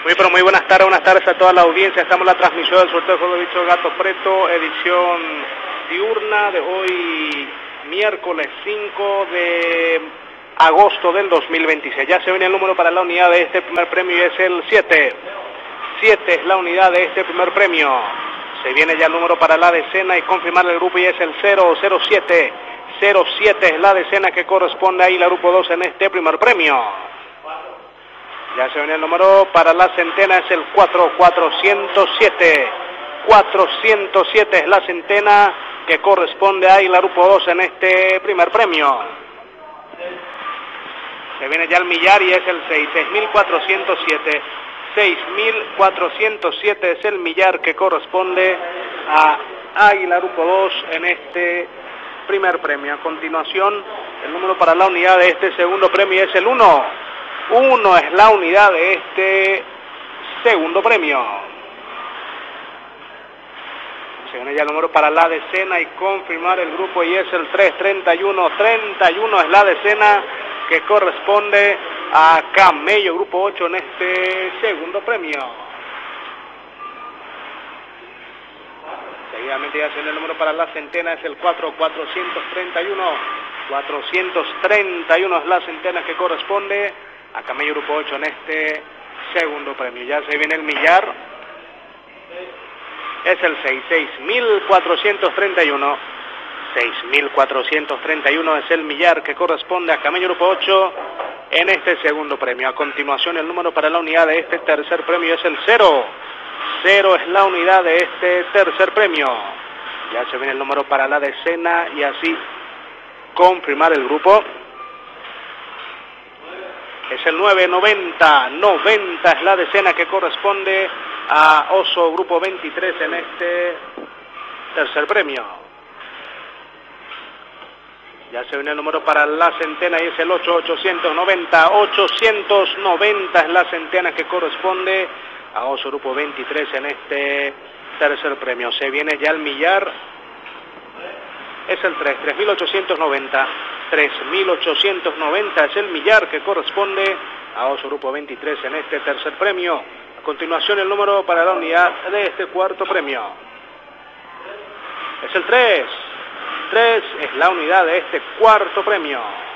Muy pero muy buenas tardes a toda la audiencia. Estamos en la transmisión del sorteo del juego de bicho Gato Preto, edición diurna de hoy, miércoles 5 de agosto del 2026. Ya se viene el número para la unidad de este primer premio y es el 7. 7 es la unidad de este primer premio. Se viene ya el número para la decena y confirmar el grupo y es el 007. 07 es la decena que corresponde ahí la grupo 2 en este primer premio. Ya se viene el número para la centena, es el 407. 407 es la centena que corresponde ahí la grupo 2 en este primer premio. Se viene ya el millar y es el 6.407. 6.407 es el millar que corresponde a Águila Grupo 2 en este primer premio. A continuación, el número para la unidad de este segundo premio es el 1. 1 es la unidad de este segundo premio. Se viene ya el número para la decena y confirmar el grupo y es el 331. 31 es la decena que corresponde a Camello Grupo 8 en este segundo premio. Seguidamente ya se viene el número para la centena, es el 431. 431 es la centena que corresponde a Camello Grupo 8 en este segundo premio. Ya se viene el millar, es el 6.431. 6.431 es el millar que corresponde a Camello Grupo 8 en este segundo premio. A continuación, el número para la unidad de este tercer premio es el 0. 0 es la unidad de este tercer premio. Ya se viene el número para la decena y así confirmar el grupo. Es el 990. 90 es la decena que corresponde a Oso Grupo 23 en este tercer premio. Ya se viene el número para la centena y es el 890. 890 es la centena que corresponde a Oso Grupo 23 en este tercer premio. Se viene ya el millar, es el 3. 3.890. 3.890 es el millar que corresponde a Oso Grupo 23 en este tercer premio. A continuación, el número para la unidad de este cuarto premio es el 3. 3 es la unidad de este cuarto premio.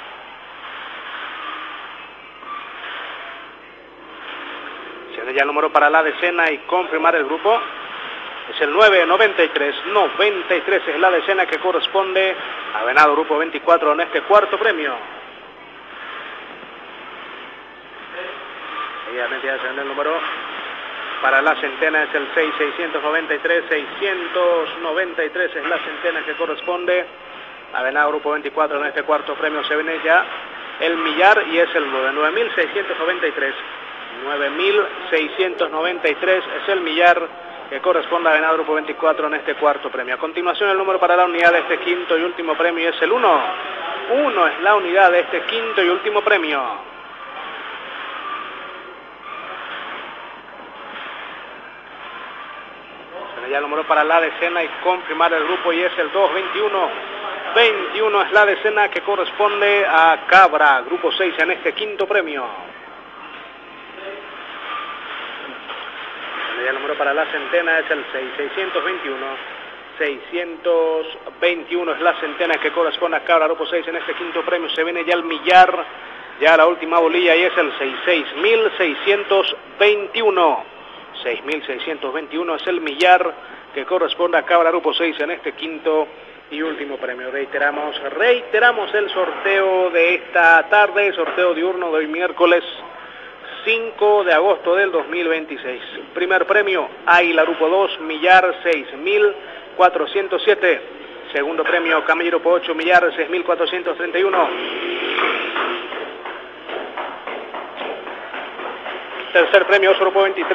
Se viene ya el número para la decena y confirmar el grupo. Es el 993. 93 es la decena que corresponde a Venado Grupo 24 en este cuarto premio. Seguidamente ya se viene el número para la centena, es el 6.693. 693 es la centena que corresponde a Venado Grupo 24 en este cuarto premio. Se viene ya el millar y es el 9.693. 9.693 es el millar que corresponde a Venado Grupo 24 en este cuarto premio. A continuación, el número para la unidad de este quinto y último premio es el 1. 1 es la unidad de este quinto y último premio. Ya el número para la decena y confirmar el grupo y es el 221. 21 es la decena que corresponde a Cabra Grupo 6 en este quinto premio. Ya el número para la centena es el 621. 621 es la centena que corresponde a Cabra Grupo 6 en este quinto premio. Se viene ya el millar, ya la última bolilla y es el 6.621. 6.621 es el millar que corresponde a Cabra Grupo 6 en este quinto y último premio. Reiteramos el sorteo de esta tarde, sorteo diurno de hoy miércoles 5 de agosto del 2026. Primer premio, Águila Grupo 2, millar 6.407. Segundo premio, Camello Grupo 8, millar 6.431. Tercer premio, Oso Grupo 23.